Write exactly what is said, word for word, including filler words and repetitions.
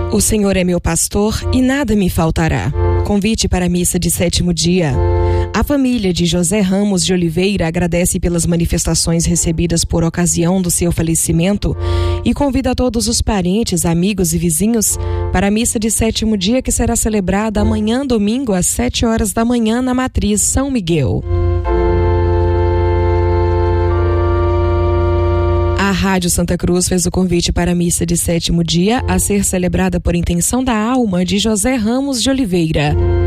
O Senhor é meu pastor e nada me faltará. Convite para a missa de sétimo dia. A família de José Ramos de Oliveira agradece pelas manifestações recebidas por ocasião do seu falecimento e convida todos os parentes, amigos e vizinhos para a missa de sétimo dia que será celebrada amanhã, domingo, às sete horas da manhã na Matriz São Miguel. A Rádio Santa Cruz fez o convite para a missa de sétimo dia a ser celebrada por intenção da alma de José Ramos de Oliveira.